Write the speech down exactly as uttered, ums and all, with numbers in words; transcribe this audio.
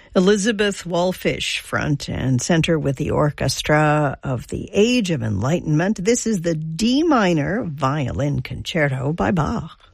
Elizabeth Wallfisch, front and center with the Orchestra of the Age of Enlightenment. This is the D minor violin concerto by Bach.